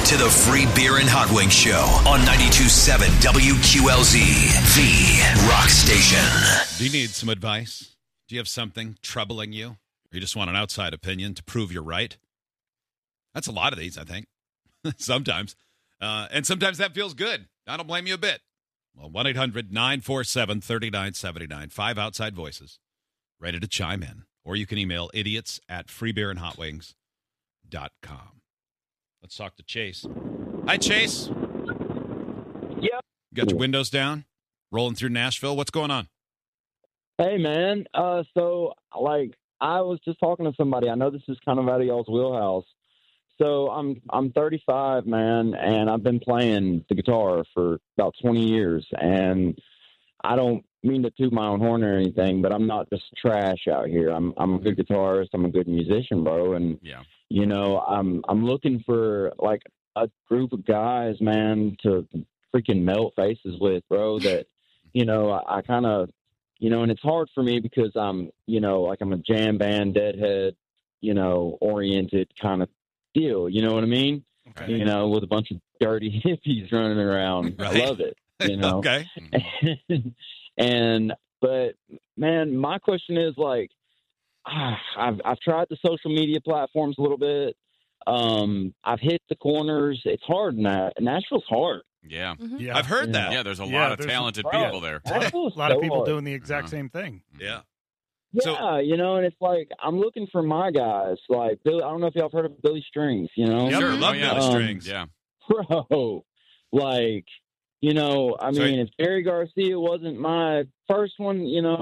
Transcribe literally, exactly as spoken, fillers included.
to the Free Beer and Hot Wings Show on ninety-two point seven W Q L Z, the rock station. Do you need some advice? Do you have something troubling you? Or you just want an outside opinion to prove you're right? That's a lot of these, I think. Sometimes. Uh, and sometimes that feels good. I don't blame you a bit. Well, one eight hundred nine four seven three nine seven nine. Five outside voices ready to chime in. Or you can email idiots at free beer and hot wings dot com. Let's talk to Chase. Hi, Chase. Yeah. You got your windows down? Rolling through Nashville? What's going on? Hey, man. Uh, so, like, I was just talking to somebody. I know this is kind of out of y'all's wheelhouse. So I'm I'm thirty-five, man, and I've been playing the guitar for about twenty years. And I don't mean to toot my own horn or anything, but I'm not just trash out here. I'm I'm a good guitarist. I'm a good musician, bro. And Yeah. you know, I'm I'm looking for like a group of guys, man, to freaking melt faces with, bro. That you know, I, I kind of, you know, and it's hard for me because I'm, you know, like I'm a jam band, Deadhead, you know, oriented kind of deal, you know what I mean? Okay. You know, with a bunch of dirty hippies running around. Right. I love it, you know. Okay. And, and but man, my question is like, ah, I've I've tried the social media platforms a little bit. Um, I've hit the corners. It's hard. Na- Nashville's hard. Yeah. Mm-hmm. Yeah. I've heard Yeah. that. Yeah, there's a Yeah, lot of there's- talented Bro. people there. A lot of, Nashville's a lot of so people hard. doing the exact Uh-huh. same thing. Yeah. Yeah, So- you know, and it's like I'm looking for my guys. Like Billy, I don't know if y'all have heard of Billy Strings. You know, Sure. Oh, Love yeah. Billy Um, Strings. Yeah. bro. Like, you know, I mean, So- if Jerry Garcia wasn't my first one, you know,